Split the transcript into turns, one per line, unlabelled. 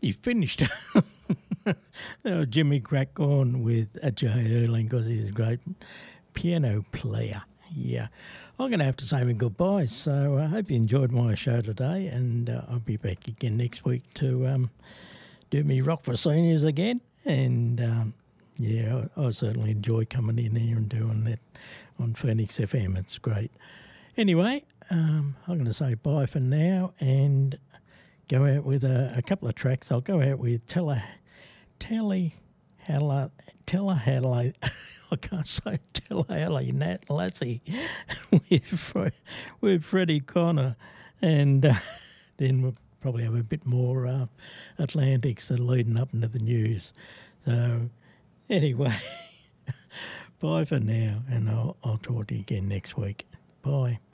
He finished. Jimmy Crackcorn with Jay Erling because he's a great piano player. Yeah. I'm going to have to say my goodbye. So I hope you enjoyed my show today, and I'll be back again next week to do me Rock for Seniors again. And yeah, I certainly enjoy coming in here and doing that on Phoenix FM. It's great. Anyway, I'm going to say bye for now and go out with a couple of tracks. I'll go out with Tallahassee. I can't say Tallahassee Lassie with Freddie Connor, and then we'll probably have a bit more Atlantics leading up into the news. So anyway, bye for now, and I'll talk to you again next week. Bye.